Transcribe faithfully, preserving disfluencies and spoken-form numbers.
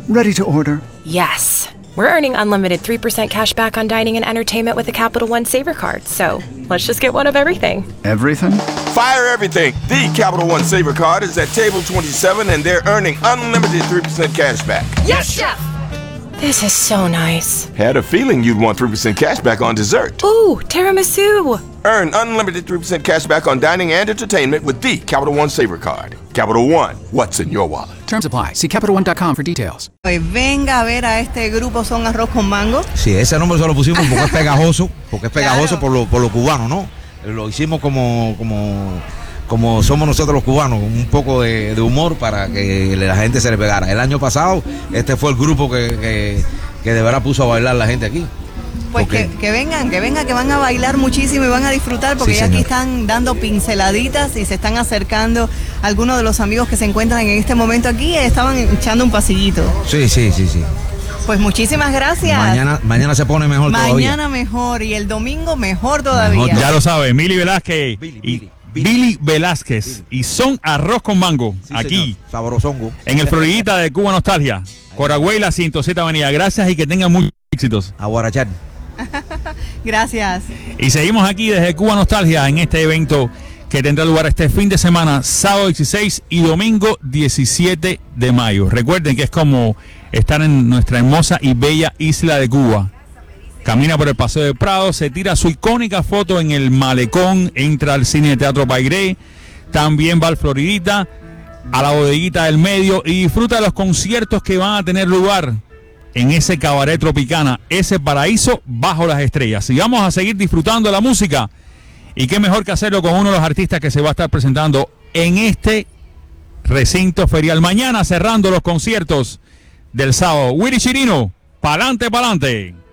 Ready to order. Yes. We're earning unlimited three percent cash back on dining and entertainment with a Capital One Saver card. So let's just get one of everything. Everything? Fire everything. The Capital One Saver card is at table twenty-seven and they're earning unlimited three percent cash back. Yes, Chef! This is so nice. Had a feeling you'd want three percent cash back on dessert. Ooh, tiramisu. Earn unlimited three percent cash back on dining and entertainment with the Capital One Saver card. Capital One, what's in your wallet? Terms apply. See Capital One dot com for details. Venga a ver a este grupo Son Arroz con Mango. Sí, ese nombre se lo pusimos porque es pegajoso, porque es pegajoso claro. por, lo, por lo cubano, ¿no? Lo hicimos como, como, como somos nosotros los cubanos, un poco de, de humor para que la gente se le pegara. El año pasado este fue el grupo que, que, que de verdad puso a bailar la gente aquí. Pues que, que vengan, que vengan, que van a bailar muchísimo y van a disfrutar porque sí, ya aquí están dando pinceladitas y se están acercando algunos de los amigos que se encuentran en este momento aquí y estaban echando un pasillito. Sí, sí, sí, sí. Pues muchísimas gracias. Mañana, mañana se pone mejor mañana todavía. Mañana mejor y el domingo mejor todavía. Mejor, ya lo sabe, Mili Velázquez Billy, y Billy, Billy. Billy Velázquez Billy. Y Son Arroz con Mango, sí, aquí, sabrosongo, en el Floridita de Cuba Nostalgia, Coragüey, ciento siete Avenida. Gracias y que tengan muchos éxitos. A guarachar. Gracias. Y seguimos aquí desde Cuba Nostalgia en este evento que tendrá lugar este fin de semana, sábado dieciséis y domingo diecisiete de mayo. Recuerden que es como estar en nuestra hermosa y bella isla de Cuba. Camina por el Paseo de Prado, se tira su icónica foto en el malecón, entra al cine de Teatro Pairé, también va al Floridita, a la bodeguita del medio y disfruta de los conciertos que van a tener lugar en ese cabaret Tropicana, ese paraíso bajo las estrellas. Y vamos a seguir disfrutando de la música. Y qué mejor que hacerlo con uno de los artistas que se va a estar presentando en este recinto ferial. Mañana cerrando los conciertos del sábado. Willy Chirino, pa'lante, pa'lante.